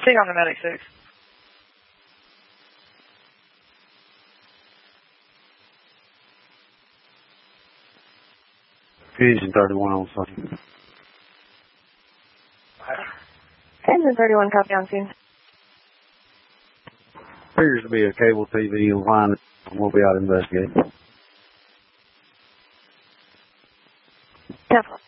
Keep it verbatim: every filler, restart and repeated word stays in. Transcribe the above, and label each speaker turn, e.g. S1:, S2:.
S1: Proceed on the medic six.
S2: Fusion thirty-one on scene.
S1: Engine thirty-one, copy on scene.
S2: Appears to be a cable T V line. We'll be out investigating.
S1: Careful.